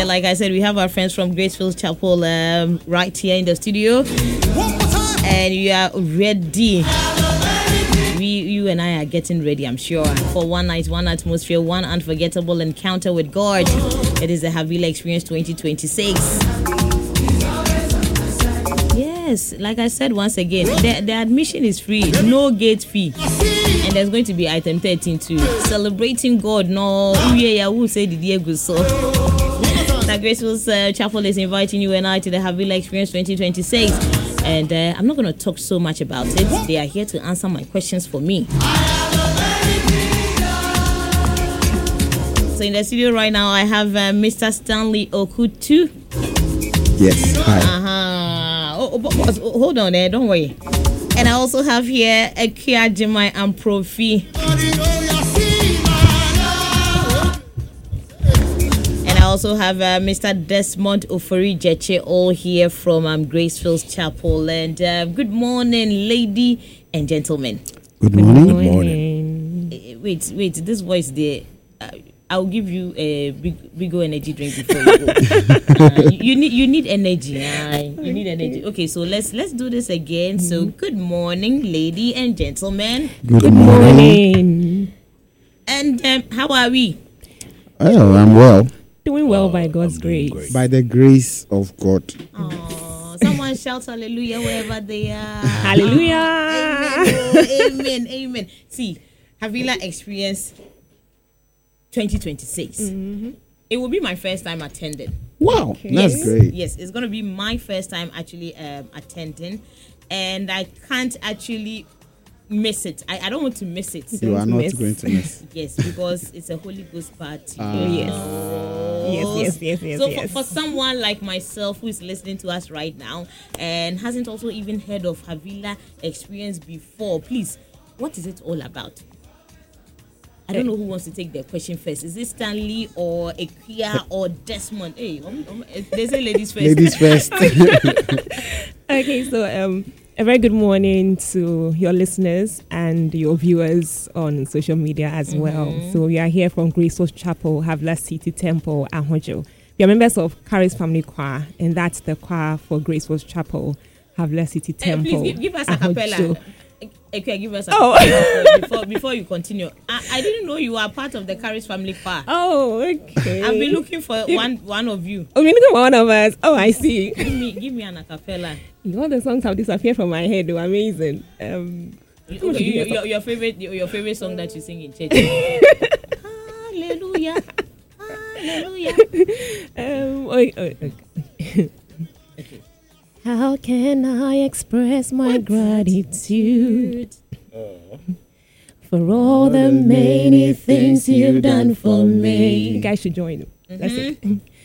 like I said, we have our friends from Gracefield Chapel right here in the studio. And you are ready. You and I are getting ready, I'm sure, for one night, one atmosphere, one unforgettable encounter with God. It is the Havila Experience 2026. Yes, like I said once again, the admission is free, no gate fee. And there's going to be item 13 too. Celebrating God, no, who say the Diego so. That Gracefield Chapel is inviting you and I to the Havila Experience 2026. And I'm not going to talk so much about it. They are here to answer my questions for me. So in the studio right now, I have Mr. Stanley Okutu. Yes, hi. Hold on there, don't worry. And I also have here Akia Jemai and Profi. And I also have Mr. Desmond Ofori Jeche, all here from Gracefield Chapel. And good morning, lady and gentlemen. Good morning. Good morning. Wait, this voice there. I'll give you a big energy drink before you go. You need energy. You need energy. Okay, so let's do this again. So good morning, lady and gentlemen. Good morning. And how are we? Oh, I'm well. Doing well by God's grace. By the grace of God. Oh, someone shout hallelujah wherever they are. Hallelujah. Amen. See, Havila Experience 2026. It will be my first time attending. Wow, that's great. Yes, it's going to be my first time actually attending, and I can't actually miss it. I don't want to miss it. You are not going to miss. Yes, because it's a Holy Ghost party. Yes. So for someone like myself who is listening to us right now and hasn't also even heard of Havila Experience before, please, what is it all about? I don't know who wants to take the question first. Is it Stanley or Akia or Desmond? Hey, they say ladies first. Ladies first. Okay, so a very good morning to your listeners and your viewers on social media as well. So we are here from Gracefield Chapel, Havila City Temple, Ahojo. We are members of Caris Family Choir, and that's the choir for Gracefield Chapel, Havila City Temple. Please give us a cappella. Okay, give us a before you continue. I didn't know you are part of the Caris Family Choir. Oh, okay. I've been looking for one of you. Oh, you're looking for one of us. Oh, I see. Give me an acapella. All the songs have disappeared from my head. They're amazing. Your favorite song that you sing in church. Hallelujah. Okay. How can I express my gratitude for all the many things you've done for me? You guys should join. That's it.